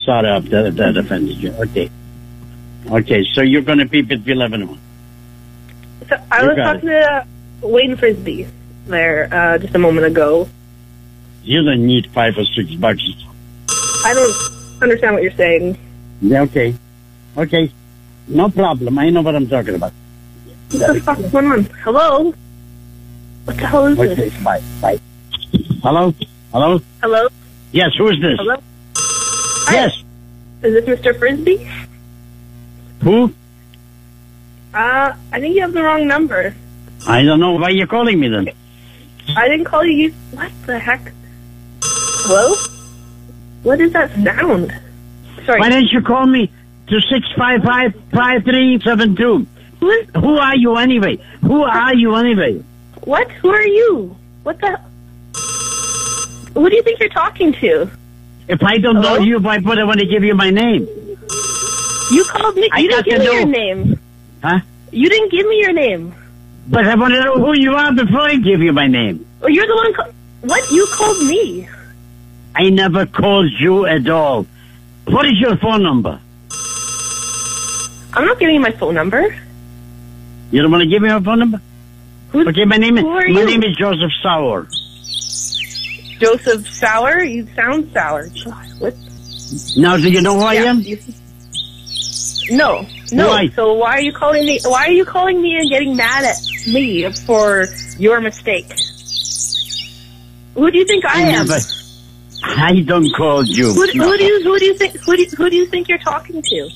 sorry if that offended you. Okay. Okay, so you're going to beep at 11-1. So I was talking to Wayne Frisbee there just a moment ago. You don't need $5 or $6. I don't understand what you're saying. Yeah, okay. Okay. No problem. I know what I'm talking about. What the fuck is going on? Hello? What the hell is this? Okay, bye. Bye. Hello? Hello? Hello? Yes, who is this? Hello? Yes. Is this Mr. Frisbee? Who? I think you have the wrong number. I don't know. Why are you calling me then? I didn't call you. What the heck? Hello? What is that sound? Sorry. Why didn't you call me to 655-5372? Who are you anyway? Who are you anyway? What? Who are you? What the? Who do you think you're talking to? If I don't know you, why would I want to give you my name? You called me. You didn't give me your name. Huh? You didn't give me your name. But I want to know who you are before I give you my name. Well, you're the one. What? You called me. I never called you at all. What is your phone number? I'm not giving you my phone number. You don't want to give me your phone number? Okay, my name is Joseph Sauer. Joseph Sauer? You sound sour. God, what? Now, do you know who I am? No. Why? So why are you calling me? Why are you calling me and getting mad at me for your mistake? Who do you think I am? I don't call you. Who do you think you're talking to?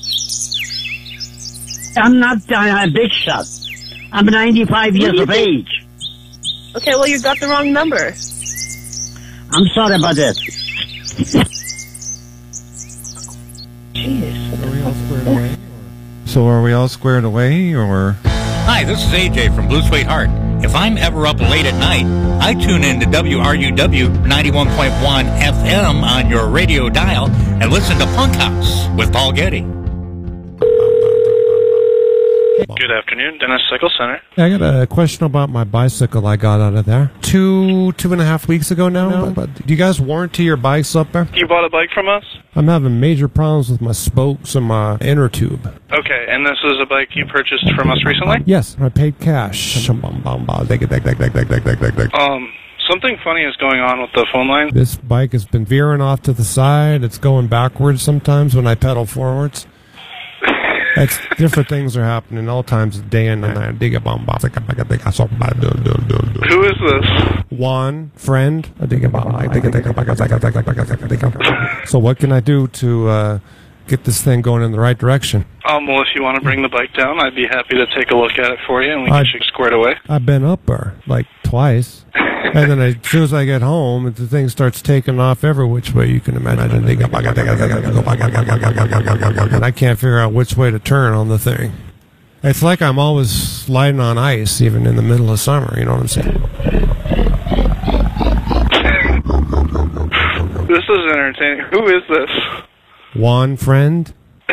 I'm not a big shot. I'm 95 years of age. Okay, well, you got the wrong number. I'm sorry about that. Jeez. So are we all squared away, or? Hi, this is AJ from Blue Suede Heart. If I'm ever up late at night, I tune in to WRUW 91.1 FM on your radio dial and listen to Punk House with Paul Getty. Good afternoon, Dennis Cycle Center. I got a question about my bicycle I got out of there. Two and a half weeks ago now. But do you guys warranty your bikes up there? You bought a bike from us? I'm having major problems with my spokes and my inner tube. Okay, and this is a bike you purchased from us recently? Yes, I paid cash. Something funny is going on with the phone line. This bike has been veering off to the side. It's going backwards sometimes when I pedal forwards. It's different things are happening all times of day and night. Who is this? One friend. So what can I do to get this thing going in the right direction? Well, if you want to bring the bike down, I'd be happy to take a look at it for you and we can get you squared away. I've been up there like twice. And then as soon as I get home, the thing starts taking off every which way you can imagine. And I can't figure out which way to turn on the thing. It's like I'm always sliding on ice, even in the middle of summer. You know what I'm saying? This is entertaining. Who is this? One friend.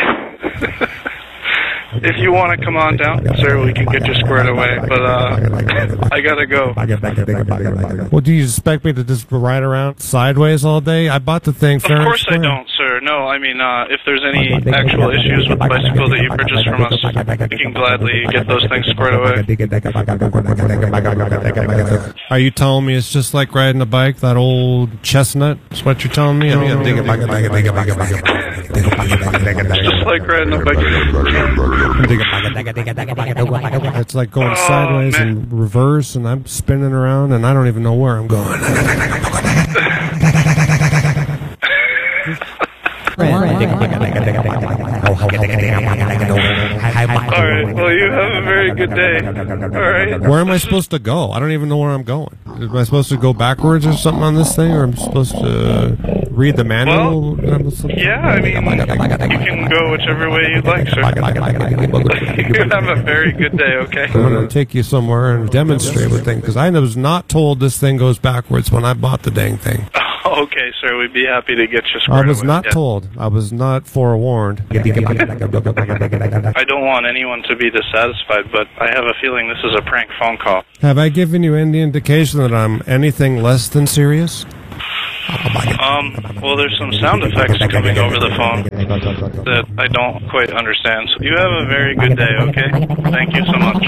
If you want to come on down, sir, we can get you squared away, but I gotta go. Well, do you expect me to just ride around sideways all day? I bought the thing fair and Of course I square. don't, sir. No, I mean, if there's any actual issues with the bicycle that you purchased from us, we can gladly get those things squared away. Are you telling me it's just like riding a bike, that old chestnut? That's what you're telling me? It's just like riding a bike. It's like going sideways and reverse, and I'm spinning around, and I don't even know where I'm going. Alright, well, you have a very good day. Alright. Where am I supposed to go? I don't even know where I'm going. Am I supposed to go backwards or something on this thing, or am I supposed to read the manual? Yeah, I mean, you can go whichever way you'd like, sir. You have a very good day, okay? I'm going to take you somewhere and demonstrate the thing, because I was not told this thing goes backwards when I bought the dang thing. Okay, sir, we'd be happy to get you squared away. I was not told. I was not forewarned. I don't want anyone to be dissatisfied, but I have a feeling this is a prank phone call. Have I given you any indication that I'm anything less than serious? Well, there's some sound effects coming over the phone that I don't quite understand. So you have a very good day, okay? Thank you so much.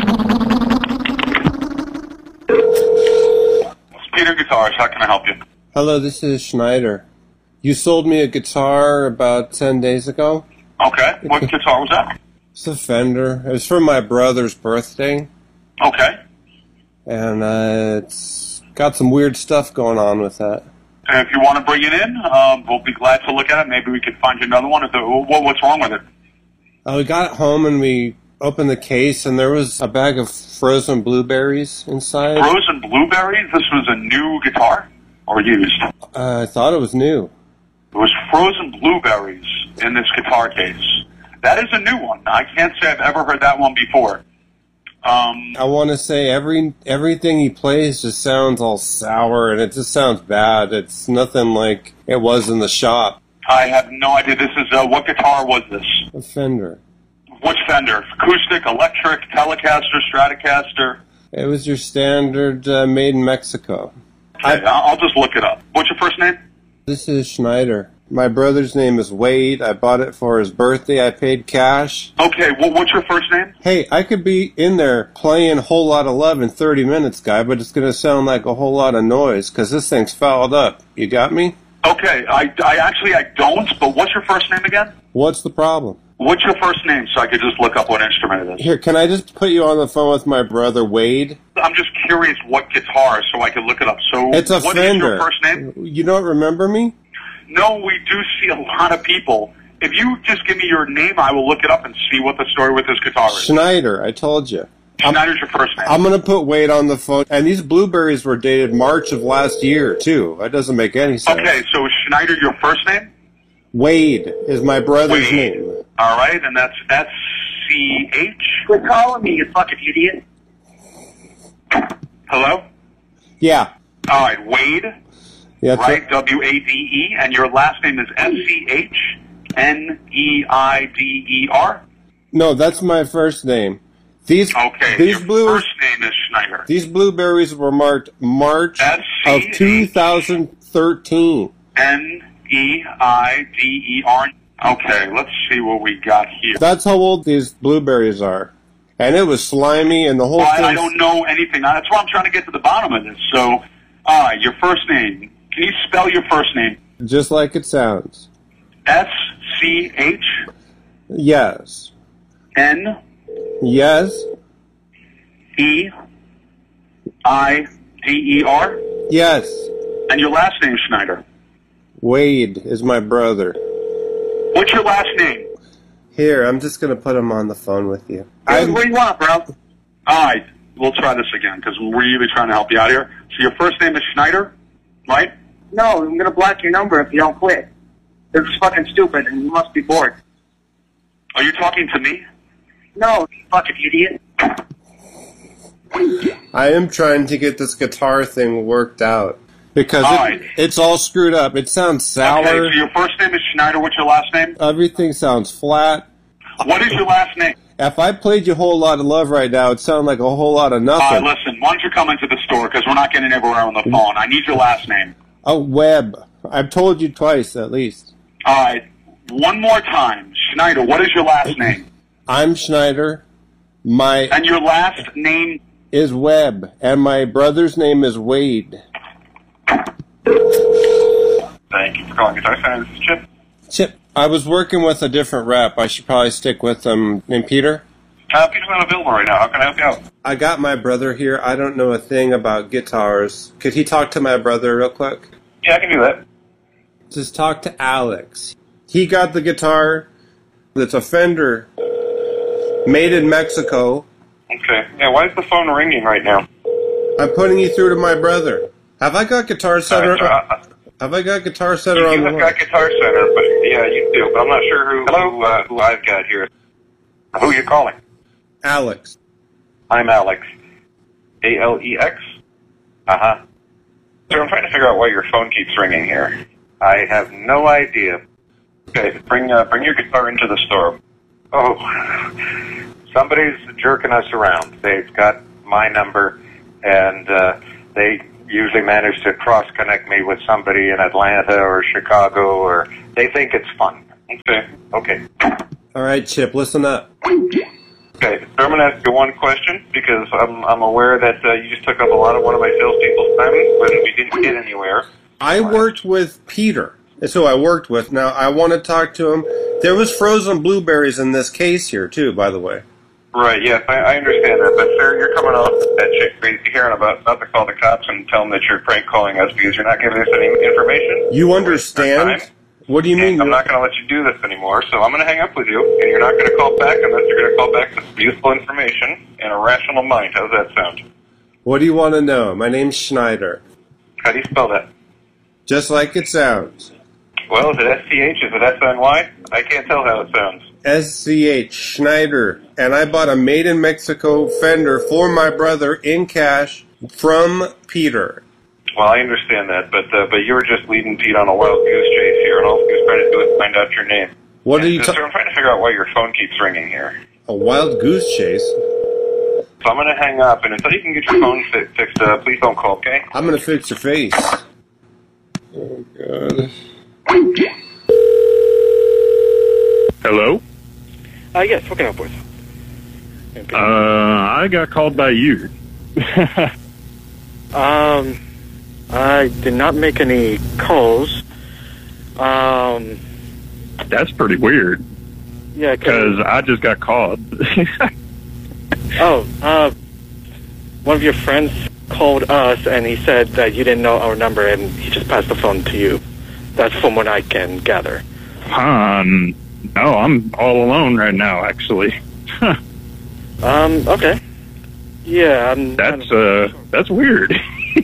Peter Guitars, how can I help you? Hello, this is Schneider. You sold me a guitar about 10 days ago. Okay, what guitar was that? It's a Fender. It was for my brother's birthday. Okay. And it's got some weird stuff going on with that. And if you want to bring it in, we'll be glad to look at it. Maybe we could find you another one. What's wrong with it? We got it home and we opened the case and there was a bag of frozen blueberries inside. Frozen blueberries? This was a new guitar or used? I thought it was new. There was frozen blueberries in this guitar case. That is a new one. I can't say I've ever heard that one before. I want to say everything he plays just sounds all sour, and it just sounds bad. It's nothing like it was in the shop. I have no idea. This is, what guitar was this? A Fender. Which Fender? Acoustic, electric, Telecaster, Stratocaster? It was your standard made in Mexico. Okay, I'll just look it up. What's your first name? This is Schneider. My brother's name is Wade. I bought it for his birthday. I paid cash. Okay, what's your first name? Hey, I could be in there playing Whole Lot of Love in 30 minutes, guy, but it's going to sound like a whole lot of noise because this thing's fouled up. You got me? Okay, I don't, but what's your first name again? What's the problem? What's your first name so I could just look up what instrument it is? Here, can I just put you on the phone with my brother, Wade? I'm just curious what guitar so I can look it up. So it's a what Fender. Is your first name? You don't remember me? No, we do see a lot of people. If you just give me your name, I will look it up and see what the story with this guitar is. Schneider, I told you. Schneider's your first name. I'm going to put Wade on the phone. And these blueberries were dated March of last year, too. That doesn't make any sense. Okay, so is Schneider your first name? Wade is my brother's Wade. name. All right, and that's S-C-H? Quit calling me, you fucking idiot. Hello? Yeah. All right, Wade. Yeah, right, W-A-D-E, and your last name is S-C-H-N-E-I-D-E-R? No, that's my first name. These your first name is Schneider. These blueberries were marked March of 2013. N-E-I-D-E-R. Okay, let's see what we got here. That's how old these blueberries are. And it was slimy and the whole thing. I don't know anything. That's why I'm trying to get to the bottom of this. So, your first name. Can you spell your first name? Just like it sounds. S-C-H? Yes. N? Yes. E-I-D-E-R? Yes. And your last name, Schneider? Wade is my brother. What's your last name? Here, I'm just going to put him on the phone with you. What do you want, bro? All right, we'll try this again because we're really trying to help you out here. So your first name is Schneider, right? No, I'm gonna block your number if you don't quit. This is fucking stupid and you must be bored. Are you talking to me? No, you fucking idiot. I am trying to get this guitar thing worked out. Because it's all screwed up. It sounds sour. Okay, so your first name is Schneider. What's your last name? Everything sounds flat. What is your last name? If I played you a Whole Lot of Love right now, it'd sound like a whole lot of nothing. Listen, why don't you come into the store because we're not getting everywhere on the phone. I need your last name. Oh, Webb. I've told you twice at least. All right, one more time. Schneider, what is your last name? I'm Schneider. And your last name? Is Webb. And my brother's name is Wade. Thank you for calling Guitar Center. This is Chip. Chip, I was working with a different rep. I should probably stick with them. Named Peter? Peter's not available right now. How can I help you out? I got my brother here. I don't know a thing about guitars. Could he talk to my brother real quick? Yeah, I can do that. Just talk to Alex. He got the guitar. It's a Fender. Made in Mexico. Okay. Yeah, why is the phone ringing right now? I'm putting you through to my brother. Have I got Guitar Center? Have I got Guitar Center on the line? You have got Guitar Center, but yeah, you do. But I'm not sure who I've got here. Who are you calling? Alex. I'm Alex. A-L-E-X? Uh-huh. So I'm trying to figure out why your phone keeps ringing here. I have no idea. Okay, bring your guitar into the store. Oh, somebody's jerking us around. They've got my number, and they usually manage to cross-connect me with somebody in Atlanta or Chicago, or they think it's fun. Okay. All right, Chip, listen up. Okay, so I'm going to ask you one question, because I'm aware that you just took up a lot of one of my salespeople's time when we didn't get anywhere. I worked with Peter. That's who I worked with. Now, I want to talk to him. There was frozen blueberries in this case here, too, by the way. Right, yes, I understand that, but sir, you're coming off that chick crazy hearing about not to call the cops and tell them that you're prank calling us because you're not giving us any information. You understand? What do you mean? I'm not going to let you do this anymore, so I'm going to hang up with you, and you're not going to call back unless you're going to call back with useful information and a rational mind. How's that sound? What do you want to know? My name's Schneider. How do you spell that? Just like it sounds. Well, is it S-C-H? Is it S-N-Y? I can't tell how it sounds. S-C-H, Schneider. And I bought a Made in Mexico fender for my brother in cash from Peter. Well, I understand that, but you were just leading Pete on a wild goose chase here, and all he was trying to do is find out your name. What are you talking? I'm trying to figure out why your phone keeps ringing here. A wild goose chase? So I'm going to hang up, and until you can get your phone fixed, please don't call, okay? I'm going to fix your face. Oh, God. Hello? Yes, what can I help with? I got called by you. I did not make any calls. That's pretty weird. Yeah, because I just got called. One of your friends called us, and he said that you didn't know our number, and he just passed the phone to you. That's from what I can gather. No, I'm all alone right now, actually. Okay. Yeah, that's weird.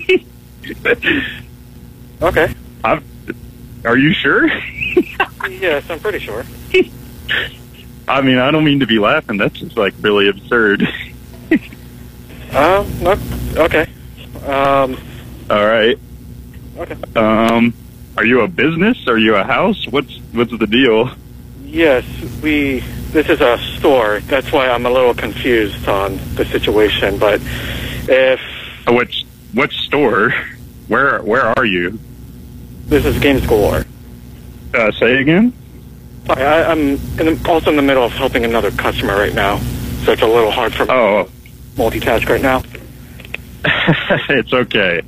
Okay. Are you sure? Yes, I'm pretty sure. I mean, I don't mean to be laughing. That's just, like, really absurd. No, okay. All right. Okay. Are you a business? Are you a house? What's the deal? Yes, this is a store. That's why I'm a little confused on the situation, but if... Which store? Where are you? This is Games Galore. Say again? Sorry, I'm also in the middle of helping another customer right now, so it's a little hard for me to multitask right now. It's okay.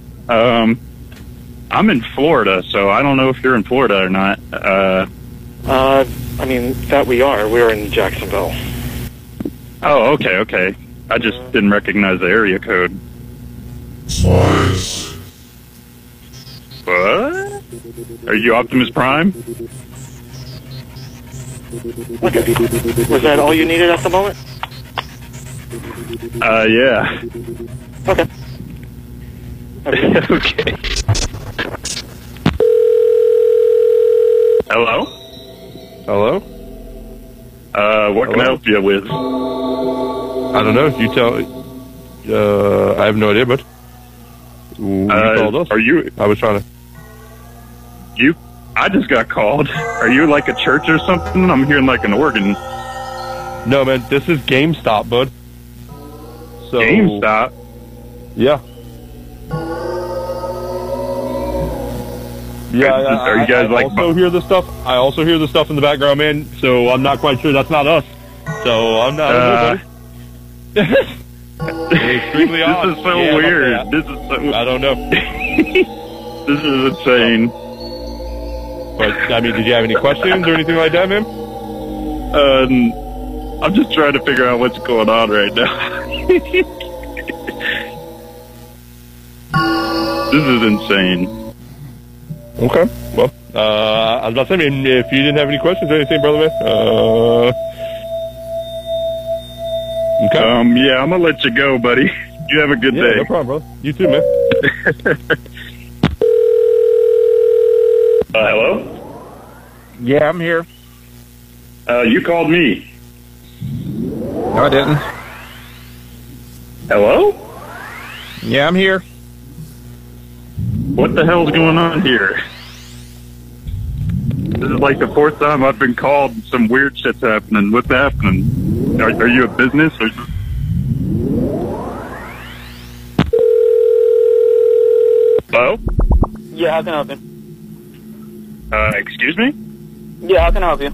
I'm in Florida, so I don't know if you're in Florida or not. I mean, that we are. We're in Jacksonville. Oh, okay. I just didn't recognize the area code. What? Are you Optimus Prime? Okay. Was that all you needed at the moment? Yeah. Okay. Okay. Hello? Hello? What can I help you with? I don't know. You tell... I have no idea, but... You called us. Are you... I was trying to... I just got called. Are you like a church or something? I'm hearing like an organ. No, man. This is GameStop, bud. So... GameStop? Yeah. Yeah, are you guys I also hear the stuff. I also hear the stuff in the background, man. So I'm not quite sure that's not us. So I'm not. I don't know, buddy. Extremely odd. This is so weird. This is so. I don't know. This is insane. But I mean, did you have any questions or anything like that, man? I'm just trying to figure out what's going on right now. This is insane. Okay. Well, I was about to say, man, if you didn't have any questions or anything, brother, man. Okay. Yeah, I'm gonna let you go, buddy. You have a good day. No problem, brother. You too, man. Hello? Yeah, I'm here. You called me. No, I didn't. Hello? Yeah, I'm here. What the hell's going on here? This is like the fourth time I've been called. Some weird shit's happening. What's happening? Are you a business? Hello? Yeah, how can I help you? Excuse me? Yeah, how can I help you?